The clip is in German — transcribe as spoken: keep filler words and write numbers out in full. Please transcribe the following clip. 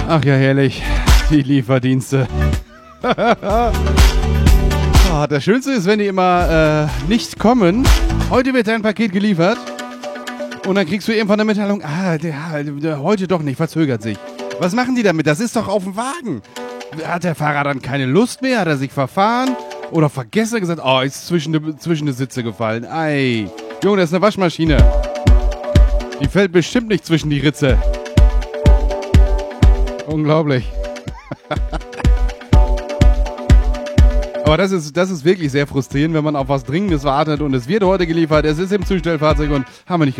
Ach ja, herrlich. Die Lieferdienste. Oh, das Schönste ist, wenn die immer äh, nicht kommen. Heute wird dein Paket geliefert. Und dann kriegst du irgendwann eine Mitteilung. Ah, der, der, heute doch nicht, verzögert sich. Was machen die damit? Das ist doch auf dem Wagen. Hat der Fahrer dann keine Lust mehr? Hat er sich verfahren? Oder vergessen gesagt, oh, ist zwischen die, zwischen die Sitze gefallen. Ei. Junge, das ist eine Waschmaschine. Die fällt bestimmt nicht zwischen die Ritze. Unglaublich. Aber das ist, das ist wirklich sehr frustrierend, wenn man auf was Dringendes wartet und es wird heute geliefert, es ist im Zustellfahrzeug und haben wir nicht